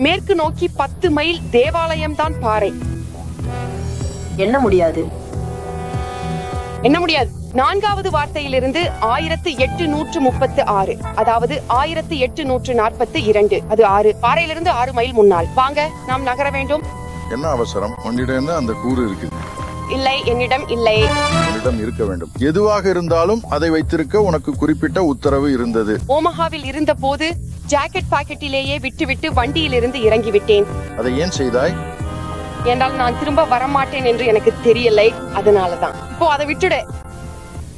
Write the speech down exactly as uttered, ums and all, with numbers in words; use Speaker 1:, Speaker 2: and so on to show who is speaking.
Speaker 1: மேற்கு நோக்கி பத்து மைல் தேவாலயம் தான் பாறை.
Speaker 2: என்ன முடியாது
Speaker 1: என்ன முடியாது நான்காவது வார்த்தையிலிருந்து ஆயிரத்து எட்டு நூற்று முப்பத்து ஆறு, அதாவது ஆயிரத்து எட்டு நூற்று நாற்பத்தி இரண்டு. அது ஆறு பாறையிலிருந்து ஆறு மைல் முன்னால். வாங்க, நாம் நகர வேண்டும்.
Speaker 3: என்ன அவசரம்? உன்னிடம் அந்த கூறு இருக்கு?
Speaker 1: இல்லை, என்னிடம் இல்லை.
Speaker 3: உன்னிடம் இருக்க வேண்டும். எதுவாக இருந்தாலும் அதை வைத்திருக்க உனக்கு குறிப்பிட்ட உத்தரவு இருந்தது.
Speaker 1: ஓமஹாவில் இருந்த போது ஜாக்கெட் பாக்கெட்டிலேயே விட்டுவிட்டு வண்டியிலிருந்து இறங்கிவிட்டேன்.
Speaker 3: அதை ஏன் செய்தாய்?
Speaker 1: என்றால் நான் திரும்ப வரமாட்டேன் என்று எனக்கு தெரியலை, அதனாலதான். இப்போ அதை விட்டுடு.